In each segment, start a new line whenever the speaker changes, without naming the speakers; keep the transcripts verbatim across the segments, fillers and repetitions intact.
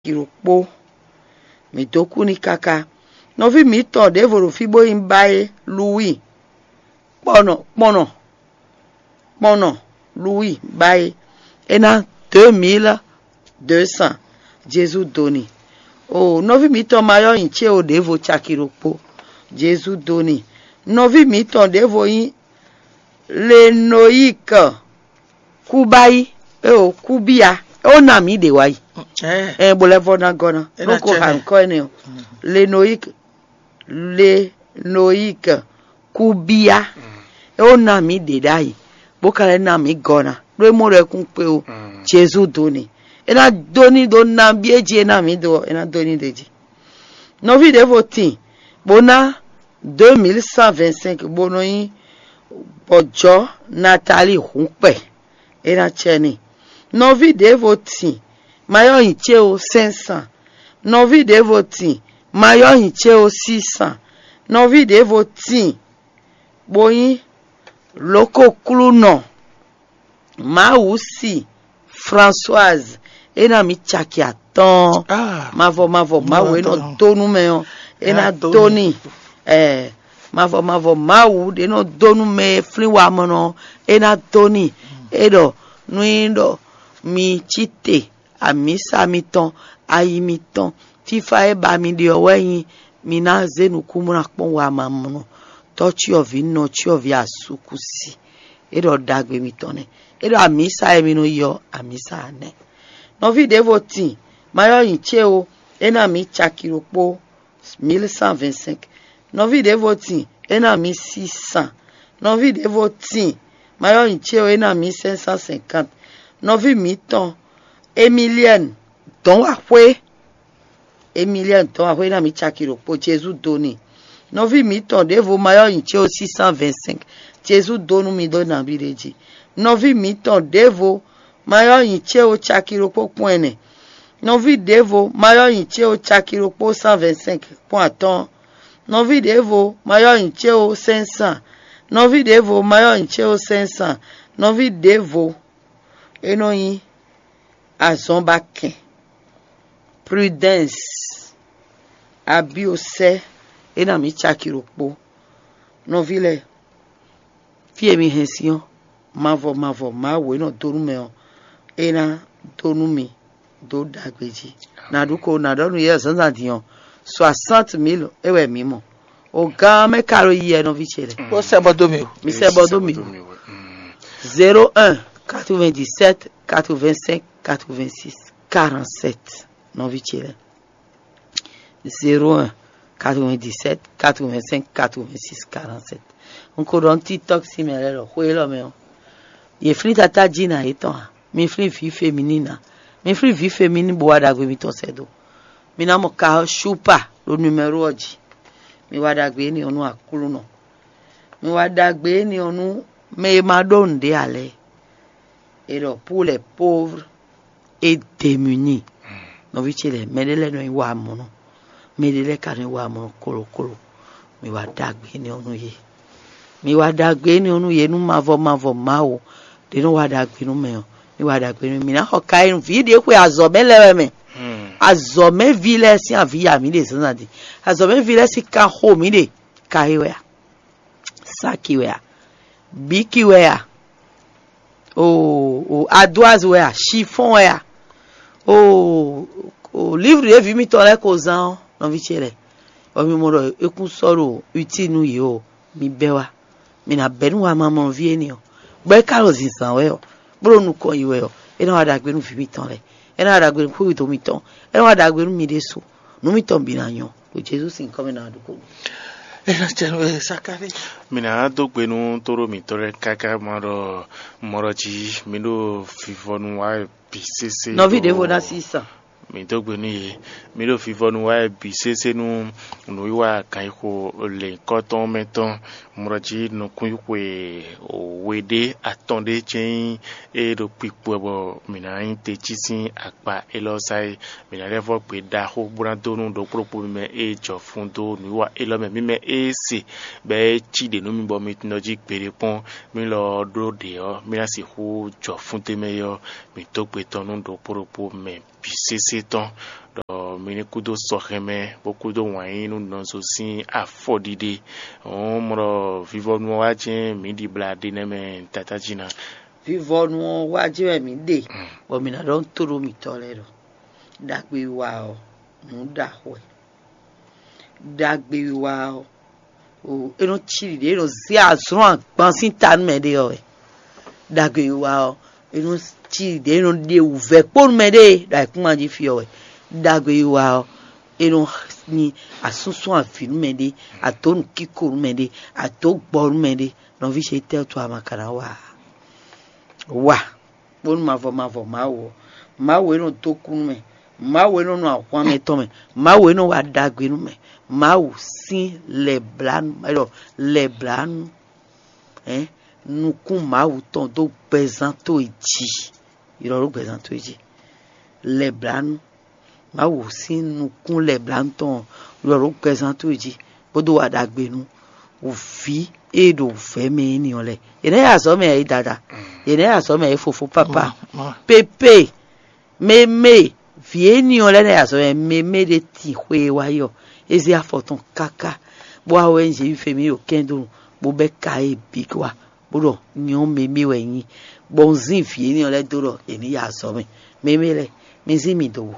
Kirokpo mi doku ni kaka novi mi ton de voro fibo in bae Louis pono pono pono Louis bae ena deux mille deux cents Jésus doni oh novi mi ton mayo inche o devo Chakirokpo Jésus doni novi mi ton devo in Lenoïque Kubai e o Kubia o na mi de wai eh eh bolevo na gona no ko han ko ene Lenoïque Lenoïque Kubia e o na mi de dai bokale na mi gona lo mo re kun pe o Jésus doni ena doni do na bieje na mi do ena doni deji no vi de voting bona deux mille cent vingt-cinq bono yin Ojo Nathalie Humpe ena cheni novi de voting mayo inche o cinq cents novi de voting mayo inche o six cents novi de voting boyin loko kluno Mausi Françoise ena mi chaki aton ah, mavo mavo mawe no tonu me ena toni eh mavo mavo mau de no donu me fliwa mono ena toni edo nuindo mi chite amisa miton ayimiton fifa e ba mi de oweyin mi na zenu kumuna pon wa mamuno touch of no chi of ya sukusi edo dagbe mitone edo amisa e mi no yo amisa ne no vi de voting mayo inche o ena mi Chakirokpo mille cent vingt-cinq no vi de voting ena mi six cents no vi de voting mayo inche o ena mi cinq cent cinquante no vi mi ton Emilienne don wa hwe Emilienne don wa hwe na mi Chakirokpo Jésus doni no vi mi ton devo mayo inche o six cent vingt-cinq Jésus donu mi do na bireji no vi mi ton devo mayo inche o Chakirokpo point no vi devo mayo inche o Chakirokpo cent vingt-cinq point no vi devo mayo inche o cinq cents no vi devo mayo inche o cinq cents no vi devo eno yin Azonbaken Prudence Abiose ena mi Chakirokpo no vile fie mi hension mavo mavo mawe no donu me ena donu mi do dagbeji na duko na donu ye sanza dion soixante mille ewe mimo o ga me karo ye no vichere
o se bodo mi
mi se bodo mi zéro un quatre-vingt-dix-sept quatre-vingt-cinq quatre-vingt-six quarante-sept no vichere zéro un quatre-vingt-dix-sept quatre-vingt-cinq quatre-vingt-six quarante-sept on ko don TikTok si me le hwe lo me o ye fri tata jina eton mi fri vie féminine mi fri vie féminine bo wada gbe mi to sedo mi na mo ka shupa lo numero oji mi wada gbe ni onu akulu no mi wada gbe ni onu me ma donde ale ero pour les pauvres et démunis no vichere medele no iwa mono medele kan iwa mono kolo kolo mi wada gbe ni onu ye mi wada gbe ni onu ye nu mavo mavo mawo de no wada gbe nu me mi wada gbe mi na ho kai video kwe azome lewe me azome vile si avia mi de sanadi azome vile si ka ho mi de kaiwe sakiwe bikiwe oh oh adoise we chiffon we oh oh livre de vie mi to le kozan no vichere o mi mo ro ekun soro utinu yi o mi bewa mi na benu wa mama vie ni o gbe karo zinsan we o bro nu ko yi we o ena wa dagbe nu fi mi ton le ena wa dagbe ku to mi ton ena wa dagbe nu mi de so nu mi ton bi na yan o Jesus in come na duko
ena cheno e sakare
mina dogbe nu toro mi tore kaka maro moroji mi do fifonu wa bisese
no vi devo na six cents
mi dogbe ni mi do fifonu wa bisese nu no iwa kan ko le koton meton moroji no kun kwe o wede atonde chen e do pipo bo mina inte chisin apa elo sai mina levo pe da ho brando nu do propo me e jo fundo ni wa elo me mi me e si be chi de no mi bo mi tinoji pere pon mi lo do de o mi la si ho jo funte me yo mi to pe ton nu do propo me bisese ton do mini kudo soheme bokudo wai nu no so sin afodide on mro vivo no waje mi di blade ne me tata jina
vivo no waje mi de bo mi na don toro mi tolero dagbe wa o mu da we dagbe wa o o eno chiri de eno si azun agban sin tan me de o dagbe wa o eno chiri de eno de uve pon me de da kuma ji fi o dagbe wa o eno ni asusun afinu me de atonu kikoru me de atogboru me de no vi se te to amakara wa wa pon mavo mavo mawo mawo eno to kun me mawo eno no akwa me to me mawo eno wa dagbe nu me mawo sin le blan alors le blan hein nous kun mawo ton do pesan to iji iro ro pesan to iji le blan mawo sin nous kun le blan ton iro ro pesan to iji bodo wa dagbe nu o fi edo fe me ni ole ene ya so me e dada ene ya so me e fofo papa pepe meme vie ni ole ne ya so me me de ti hwe wa yo ezi afoton kaka bo awe nje ife mi o kendo bo be ka e bigwa bodo nyon meme we yin bonzin vie ni ole doro eni ya so me meme le mizi mi do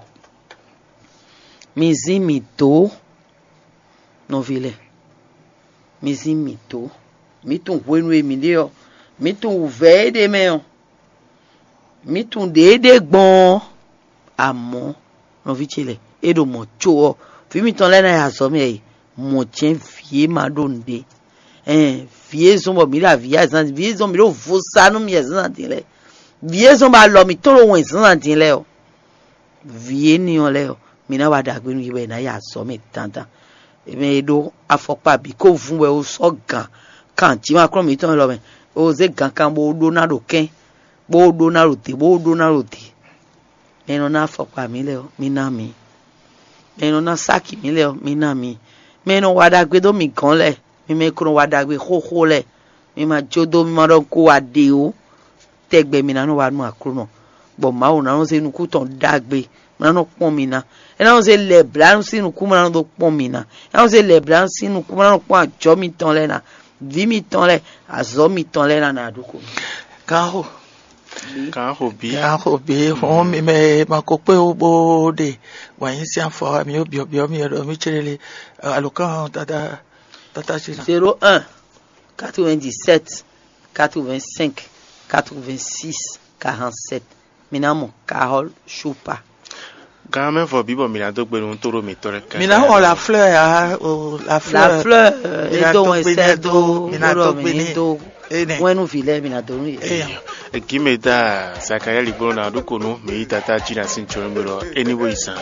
mizi mi do no vile mizi mi do mi tun wenu emi de o mi tun ve de me o mi tun de de gbon amo no vi chile edo mo cho fi mi ton lena ya so me mo chen vie ma donde eh vie so mo mi la vie san vie so mi lo vo sanu mi san tin le vie so ba lo mi to ro won san tin le o vie ni o le o mi na wa dagbe nu ibe na ya so me tantan eme do afopa bi ko fun we o so gan kan ti ma kro mi ton lo me o ze gan kan bo do na do ken bo do na ro te bo do na ro te meno na afopa mi le o mi na mi meno na saki mi le o mi na mi meno wa dagbe do mi kan le mi me kro wa dagbe khokho le mi ma jodo mi ma don ko wa de o tegbe mi na no wa nu akuro no bo ma o na no se nu ku ton dagbe na no pon mi na e na no se le blan sinu ku ma no do pon mi na e na no se le blan sinu ku ma no pon ajo mi ton le na vi mi ton le azo mi ton le na na aduko
kaho
kaho bi
kaho bi ho mi me ma ko pe o bo de wa yin si afo mi obi obi mi ro mi chirele alokan tata tata china
zéro un quatre-vingt-dix-sept quatre-vingt-cinq quatre-vingt-six quarante-sept mina mon Carole Choupa
quand même faut bibo mina do gbe nu toro mi tore ka
mina on la fleur ah la fleur
la fleur et do en sedo
mina do gbe
do wenu vile mina do nu
e kimeta sakaya liboro na do kono mi tata china sin choro mi ro anyway san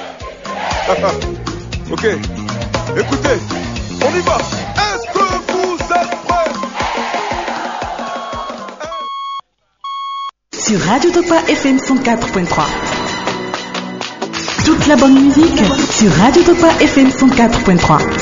OK, écoutez, on y va. Est-ce que vous êtes prêts?
Sur Radio Topa F M cent quatre point trois. Toute la bonne musique sur Radio Topa F M cent quatre point trois.